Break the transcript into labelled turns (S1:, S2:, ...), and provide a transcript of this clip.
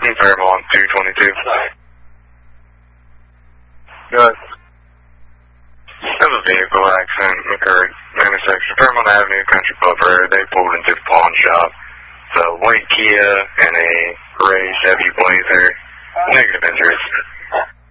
S1: Fairmont 222.
S2: Good.
S1: There was a vehicle accident occurred intersection Fairmont Avenue, Country Club Road. They pulled into the pawn shop. It's a white Kia and a gray Chevy Blazer. Negative injuries.